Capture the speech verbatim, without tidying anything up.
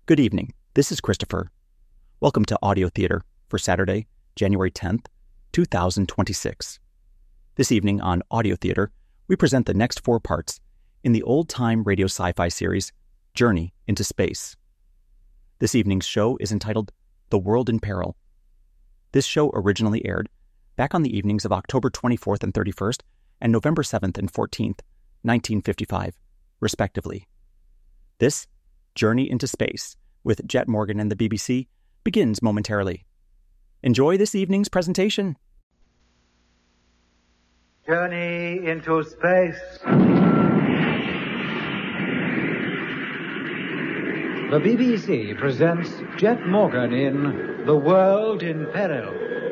Good evening. This is Christopher. Welcome to Audio Theater for Saturday, January tenth, two thousand twenty-six. This evening on Audio Theater, we present the next four parts in the old-time radio sci-fi series, Journey into Space. This evening's show is entitled The World in Peril. This show originally aired back on the evenings of October twenty-fourth and thirty-first and November seventh and fourteenth, nineteen fifty-five, respectively. This Journey into Space with Jet Morgan and the B B C begins momentarily. Enjoy this evening's presentation. Journey into Space. The B B C presents Jet Morgan in The World in Peril.